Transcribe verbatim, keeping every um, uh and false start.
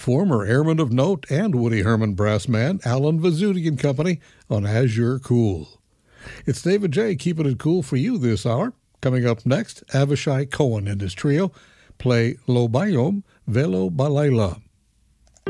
former airman of note and Woody Herman brass man Alan Vizzuti and Company on As You're Cool. It's David J. keeping it cool for you this hour. Coming up next, Avishai Cohen and his trio play Lo Bayom Velo Balayla.